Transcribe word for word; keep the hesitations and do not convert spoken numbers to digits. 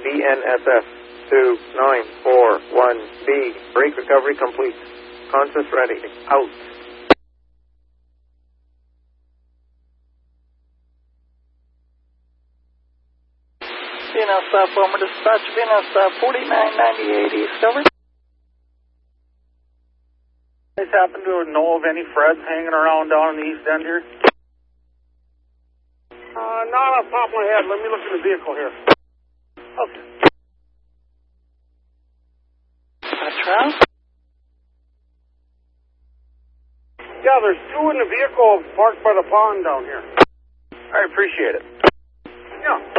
B N S S two nine four one B. Brake recovery complete. Conscious ready. Out. V N S uh, former dispatch, V N S uh, forty-nine ninety-eight East, over. You guys happen to know of any Freds hanging around down in the east end here? Uh, not off the top of my head. Let me look in the vehicle here. Okay. Patron? Yeah, there's two in the vehicle parked by the pond down here. I appreciate it. Yeah.